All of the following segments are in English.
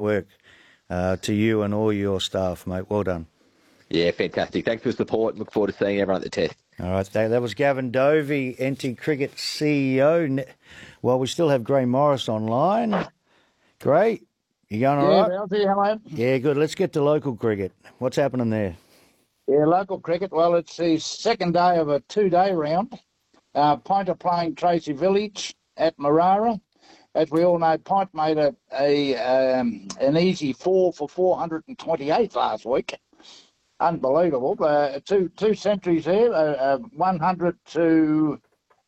work to you and all your staff, mate. Well done. Yeah, fantastic. Thanks for the support. Look forward to seeing everyone at the test. All right, that was Gavin Dovey, NT Cricket CEO. Well, we still have Gray Morris online. Gray, you going all right? Yeah, hello. Yeah, good. Let's get to local cricket. What's happening there? Yeah, local cricket. Well, it's the second day of a two-day round. Pint are playing Tracy Village at Marara. As we all know, Pint made an easy 4 for 428 last week. Unbelievable. Two centuries there, 100 to...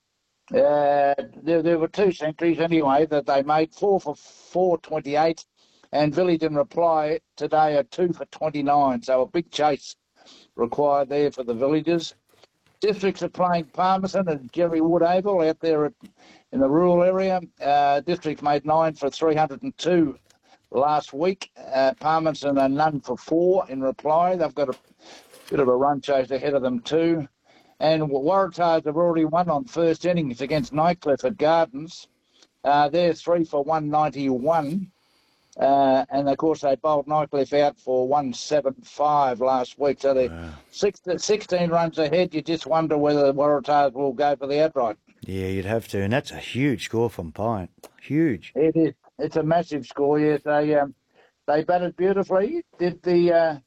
there were two centuries anyway that they made, 4 for 428, and Village in reply today are 2 for 29. So a big chase required there for the Villagers. Districts are playing Palmerston and Jerry Wood-Oval out there in the rural area. Districts made 9 for 302 last week. Palmerston are none for 4 in reply. They've got a bit of a run chase ahead of them too. And Waratahs have already won on first innings against Nightcliff at Gardens. They're 3 for 191. And, of course, they bowled Nightcliff out for 175 last week. So they're 16 runs ahead. You just wonder whether the Waratahs will go for the outright. Yeah, you'd have to. And that's a huge score from Pint. Huge. It is. It's a massive score, yes. They batted beautifully. Did the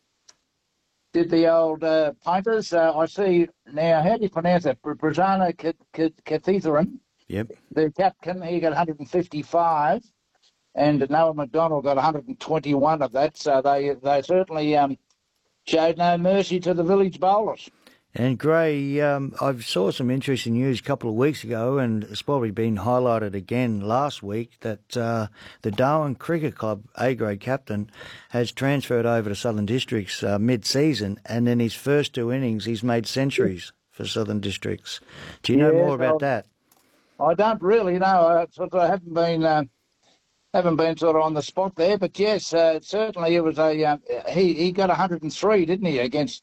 old Painters. I see now, how do you pronounce it? Brajana Kathetheran. Yep. The captain, he got 155. And Noah McDonald got 121 of that, so they certainly showed no mercy to the Village bowlers. And Gray, I saw some interesting news a couple of weeks ago, and it's probably been highlighted again last week, that the Darwin Cricket Club A-grade captain has transferred over to Southern Districts mid-season, and in his first 2 innings he's made centuries for Southern Districts. Do you know more about that? I don't really know. I haven't been sort of on the spot there, but yes, certainly it was he got 103, didn't he, against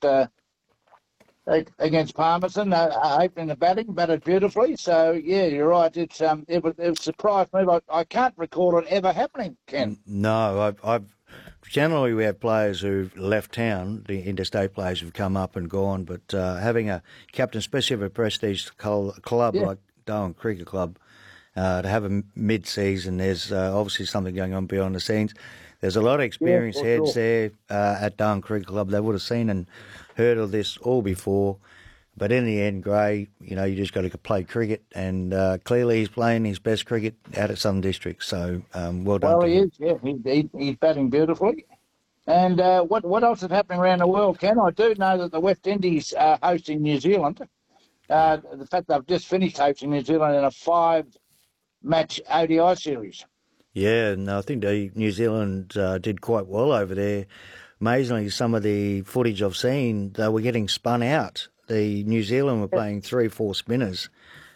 Palmerston, opening the batting, batted beautifully. So yeah, you're right. It surprised me. I can't recall it ever happening, Ken. No, I've generally we have players who've left town, the interstate players who've come up and gone, but having a captain, especially of a prestige club like Darwin Cricket Club. To have a mid-season, there's obviously something going on behind the scenes. There's a lot of experienced heads there at Darwin Cricket Club. They would have seen and heard of this all before. But in the end, Gray, you just got to play cricket, and clearly he's playing his best cricket out at Southern District. So well done. Well, he is. Yeah, he's batting beautifully. And what else is happening around the world, Ken? I do know that the West Indies are hosting New Zealand. The fact they've just finished hosting New Zealand in a 5-match ODI series. Yeah, and I think New Zealand did quite well over there. Amazingly, some of the footage I've seen, they were getting spun out. The New Zealand were playing 3-4 spinners,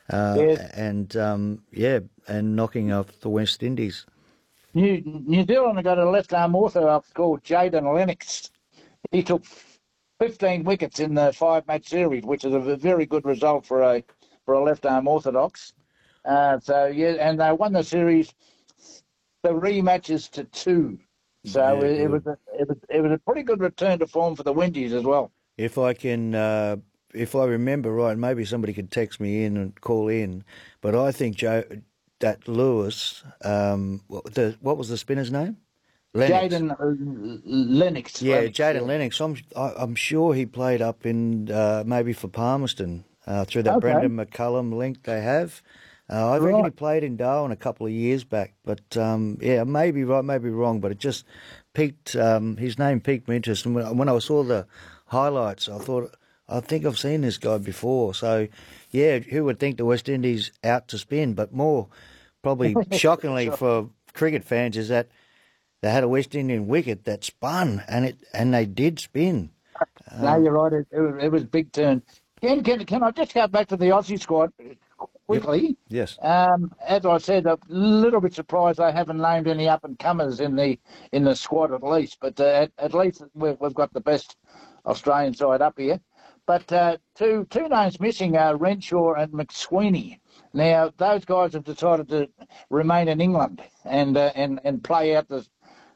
and knocking off the West Indies. New Zealand have got a left-arm orthodox called Jaden Lennox. He took 15 wickets in the 5-match series, which is a very good result for a left-arm orthodox. And they won the series 3 matches to 2. So it was a pretty good return to form for the Windies as well. If I remember right, maybe somebody could text me in and call in, but I think that Lewis, what was the spinner's name? Jaden Lennox. Yeah, Jaden Lennox. I'm sure he played up in maybe for Palmerston through that Brendan McCullum link they have. I reckon he played in Darwin a couple of years back, but maybe right, maybe wrong, but it just piqued his name piqued my interest. And when I saw the highlights, I think I've seen this guy before. So, yeah, who would think the West Indies out to spin? But more probably shockingly for cricket fans is that they had a West Indian wicket that spun, and they did spin. No, you're right. It was a big turn. Can I just go back to the Aussie squad quickly? Yes. As I said, a little bit surprised they haven't named any up-and-comers in the squad at least. But at least we've got the best Australian side up here. But two names missing are Renshaw and McSweeney. Now, those guys have decided to remain in England and play out